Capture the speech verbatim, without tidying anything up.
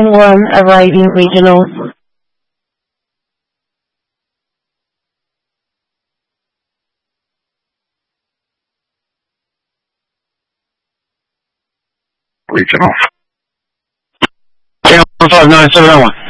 one arriving regional. Regional. one five nine seven oh one.